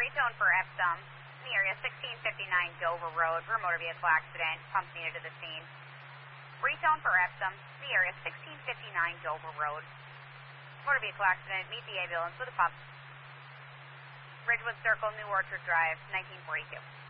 retone for Epsom, in the area 1659 Dover Road for a motor vehicle accident. Pumps needed to the scene. Retone for Epsom, in the area 1659 Dover Road. Motor vehicle accident, meet the ambulance with a pump. Ridgewood Circle, New Orchard Drive, 1942.